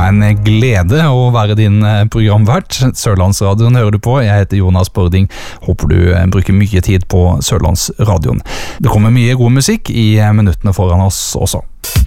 en glede å være din programvert. Sørlandsradioen hører du på. Jeg heter Jonas Bording. Håper du bruker mye tid på Sørlandsradioen. Det kommer mye god musikk i minuttene foran oss også.